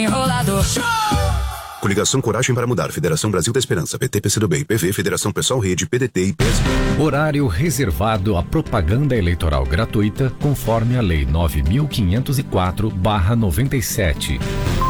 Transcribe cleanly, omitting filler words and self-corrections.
Enrolador. Coligação Coragem para Mudar, Federação Brasil da Esperança, PT, PCdoB, PV, Federação Pessoal Rede, PDT e PSB. Horário reservado à propaganda eleitoral gratuita, conforme a Lei 9.504/97.